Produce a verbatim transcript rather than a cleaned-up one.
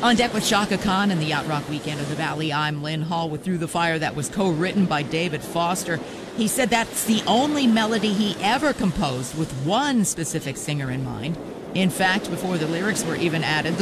On deck with Chaka Khan and the Yacht Rock Weekend of the Valley, I'm Lynn Hall with Through the Fire. That was co-written by David Foster. He said that's the only melody he ever composed with one specific singer in mind. In fact, before the lyrics were even added, the